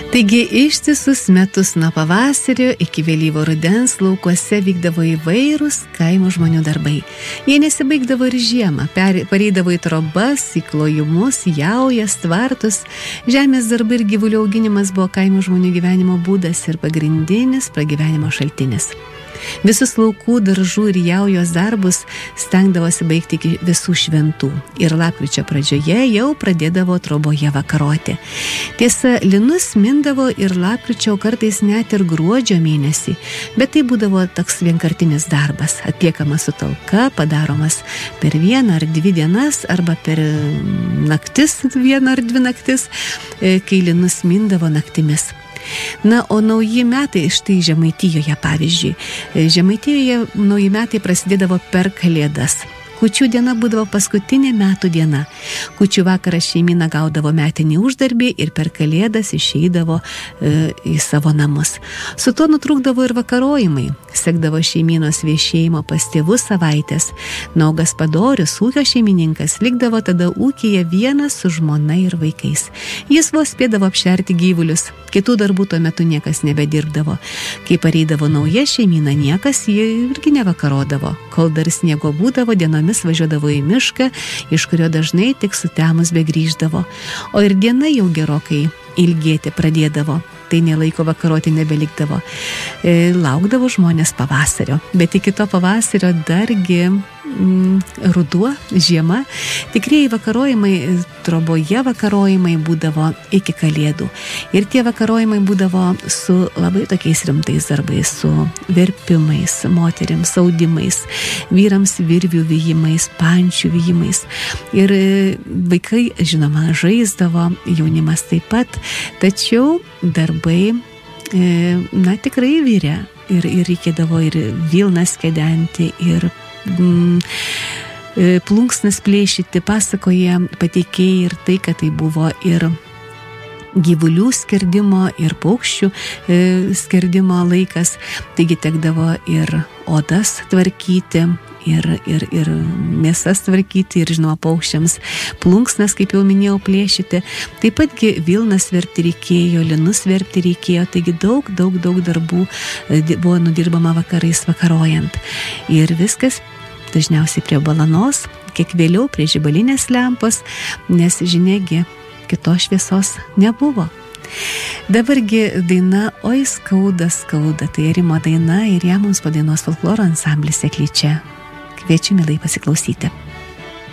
Taigi ištisus metus nuo pavasario iki vėlyvo rudens laukuose vykdavo įvairūs kaimo žmonių darbai. Jie nesibaigdavo ir žiemą, pareidavo į trobas, į klojimus, jaujas, tvartus. Žemės darbai ir gyvulių auginimas buvo kaimo žmonių gyvenimo būdas ir pagrindinis pragyvenimo šaltinis. Visus laukų, daržų ir jaujos darbus stengdavosi baigti iki visų šventų ir lapkričio pradžioje jau pradėdavo troboje vakaroti. Tiesa, linus mindavo ir lapkričio, kartais net ir gruodžio mėnesį, bet tai būdavo toks vienkartinis darbas, atliekamas su talka, padaromas per 1 ar 2 dienas arba per naktis, 1 ar 2 naktis, kai linus mindavo naktimis. Na, o nauji metai, štai Žemaitijoje pavyzdžiui. Žemaitijoje nauji metai prasidėdavo per Kalėdas. Kūčių diena būdavo paskutinė metų diena. Kūčių vakarą šeimyna gaudavo metinį uždarbį ir per Kalėdas išeidavo į savo namus. Su tuo nutrūkdavo ir vakarojimai. Sekdavo šeimynos viešėjimo pas tėvus savaitės. Na, o Gaspadorius, ūkio šeimininkas, likdavo tada ūkyje vienas su žmona ir vaikais. Jis vos spėdavo apšerti gyvulius. Kitų darbų tuo metu niekas nebedirbdavo. Kai pareidavo nauja šeimyna, niekas jį irgi nevakarodavo. Kol dar sniego būdavo, dienomis važiuodavo į mišką, iš kurio dažnai tik sutemus begrįždavo. O ir diena jau gerokai ilgėti pradėdavo. Tai nelaiko vakaroti nebelikdavo. Laukdavo žmonės pavasario, bet iki to pavasario dargi ruduo, žiema. Tikrieji vakarojimai, troboje vakarojimai būdavo iki Kalėdų. Ir tie vakarojimai būdavo su labai tokiais rimtais darbais, su verpimais, moterims audimais, vyrams virvių vijimais, pančių vijimais. Ir vaikai, žinoma, žaisdavo, jaunimas taip pat, tačiau darbai, na, tikrai virė. Ir reikėdavo ir vilnas kedenti, ir plunksnas plėšyti. Pasakoja pateikėjai ir tai, kad tai buvo ir gyvulių skerdimo, ir paukščių skerdimo laikas. Taigi tekdavo ir odas tvarkyti, ir mėsas tvarkyti, ir, žinoma, paukščiams plunksnas, kaip jau minėjau, plėšyti. Taip patgi vilnas verpti reikėjo, linus verpti reikėjo, taigi daug darbų buvo nudirbama vakarais vakarojant. Ir viskas dažniausiai prie balanos, kiek vėliau prie žibalinės lempos, nes žiniagi kitos šviesos nebuvo. Dabargi daina Oi skauda, skauda, tai Rimo daina ir ją mums padainuos folkloro ansamblis Seklyčia. Kviečiu mielai pasiklausyti.